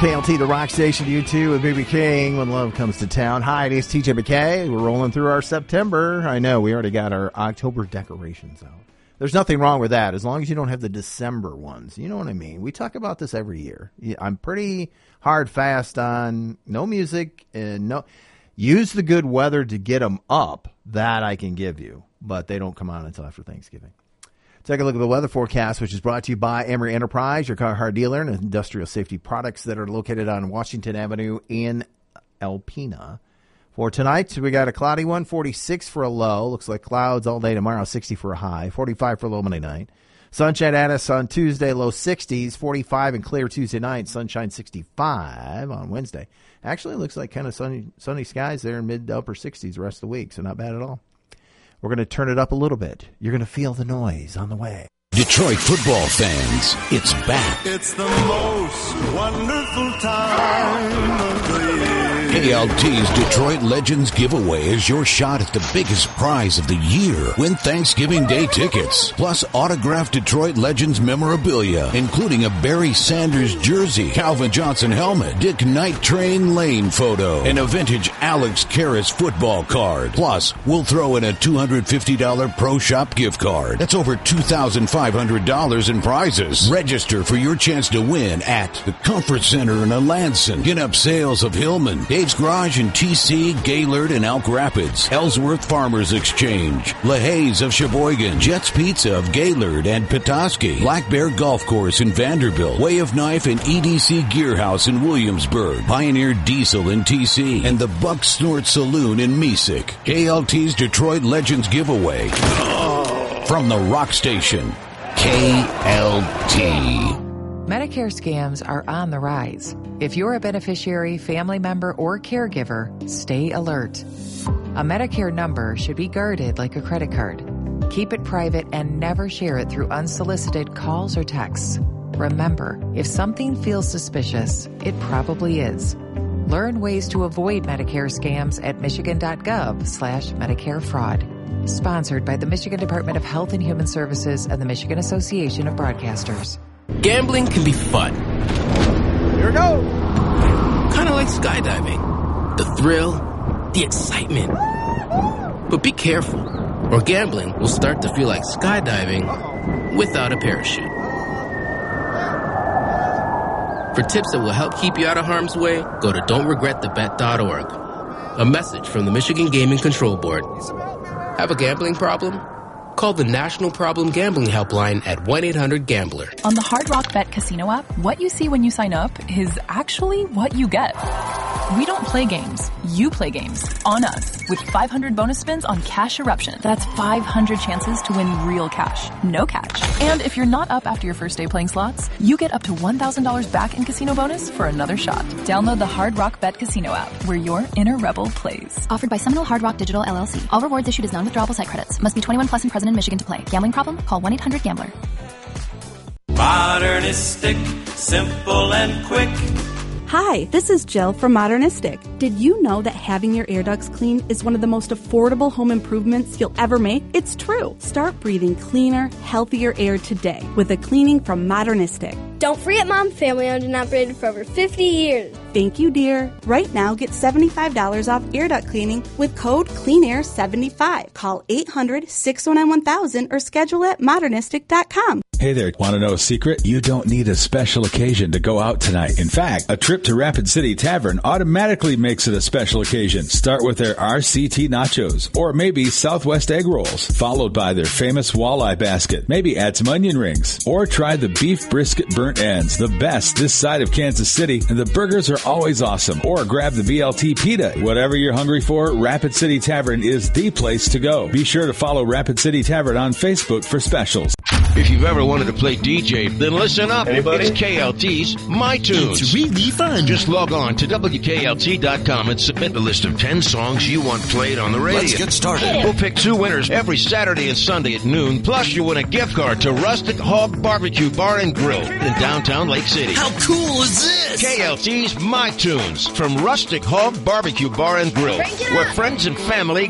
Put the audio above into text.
KLT, the rock station, you too, with B.B. King, When Love Comes to Town. Hi, it is TJ McKay. We're rolling through our September. I know, we already got our October decorations out. There's nothing wrong with that, as long as you don't have the December ones. You know what I mean? We talk about this every year. I'm pretty hard fast on no music and no... Use the good weather to get them up. That I can give you, but they don't come on until after Thanksgiving. Take a look at the weather forecast, which is brought to you by Emery Enterprise, your Carhartt dealer and industrial safety products that are located on Washington Avenue in Alpena. For tonight, we got a cloudy one, 46 for a low. Looks like clouds all day tomorrow, 60 for a high, 45 for a low Monday night. Sunshine at us on Tuesday, low 60s, 45 and clear Tuesday night, sunshine 65 on Wednesday. Actually, it looks like kind of sunny skies there in mid to upper 60s the rest of the week, so not bad at all. We're going to turn it up a little bit. You're going to feel the noise on the way. Detroit football fans, it's back. It's the most wonderful time of the year. KLT's Detroit Legends Giveaway is your shot at the biggest prize of the year. Win Thanksgiving Day tickets, plus autographed Detroit Legends memorabilia, including a Barry Sanders jersey, Calvin Johnson helmet, Dick Night Train Lane photo, and a vintage Alex Karras football card. Plus, we'll throw in a $250 Pro Shop gift card. That's over $2,500 in prizes. Register for your chance to win at the Comfort Center in Alanson, Get Up Sales of Hillman, Dave's Garage in TC, Gaylord, and Elk Rapids, Ellsworth Farmers Exchange, LaHaye's of Sheboygan, Jets Pizza of Gaylord and Petoskey, Black Bear Golf Course in Vanderbilt, Way of Knife and EDC Gear House in Williamsburg, Pioneer Diesel in TC, and the Buck Snort Saloon in Mesick. KLT's Detroit Legends Giveaway from the Rock Station, KLT. Medicare scams are on the rise. If you're a beneficiary, family member, or caregiver, stay alert. A Medicare number should be guarded like a credit card. Keep it private and never share it through unsolicited calls or texts. Remember, if something feels suspicious, it probably is. Learn ways to avoid Medicare scams at michigan.gov/Medicare fraud. Sponsored by the Michigan Department of Health and Human Services and the Michigan Association of Broadcasters. Gambling can be fun. Here we go. Kind of like skydiving. The thrill, the excitement. But be careful, or gambling will start to feel like skydiving without a parachute. For tips that will help keep you out of harm's way, go to don'tregretthebet.org. A message from the Michigan Gaming Control Board. Have a gambling problem? Call the National Problem Gambling Helpline at 1-800-GAMBLER. On the Hard Rock Bet Casino app, what you see when you sign up is actually what you get. We don't play games. You play games. On us. With 500 bonus spins on Cash Eruption. That's 500 chances to win real cash. No catch. And if you're not up after your first day playing slots, you get up to $1,000 back in casino bonus for another shot. Download the Hard Rock Bet Casino app, where your inner rebel plays. Offered by Seminole Hard Rock Digital LLC. All rewards issued as non-withdrawable site credits. Must be 21 plus and present in Michigan to play. Gambling problem? Call 1-800-GAMBLER. Modernistic, simple and quick. Hi, this is Jill from Modernistic. Did you know that having your air ducts cleaned is one of the most affordable home improvements you'll ever make? It's true. Start breathing cleaner, healthier air today with a cleaning from Modernistic. Don't forget, Mom, family owned and operated for over 50 years. Thank you, dear. Right now, get $75 off air duct cleaning with code CleanAir75. Call 800-619-1000 or schedule at modernistic.com. Hey there, want to know a secret? You don't need a special occasion to go out tonight. In fact, a trip to Rapid City Tavern automatically makes it a special occasion. Start with their RCT nachos, or maybe Southwest egg rolls, followed by their famous walleye basket. Maybe add some onion rings, or try the beef brisket burnt ends, the best this side of Kansas City, and the burgers are always awesome. Or grab the BLT pita. Whatever you're hungry for, Rapid City Tavern is the place to go. Be sure to follow Rapid City Tavern on Facebook for specials. If you've ever wanted to play DJ, then listen up. Anybody? It's KLT's My Tunes. It's really fun. Just log on to WKLT.com and submit a list of 10 songs you want played on the radio. Let's get started. We'll pick 2 winners every Saturday and Sunday at noon. Plus, you win a gift card to Rustic Hog Barbecue Bar and Grill in downtown Lake City. How cool is this? KLT's My Tunes from Rustic Hog Barbecue Bar and Grill, where friends and family